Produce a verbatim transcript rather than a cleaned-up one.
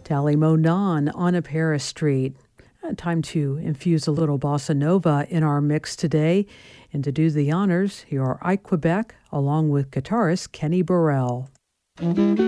Dali Monan on a Paris Street. Uh, Time to infuse a little bossa nova in our mix today. And to do the honors, here are Ike Quebec along with guitarist Kenny Burrell.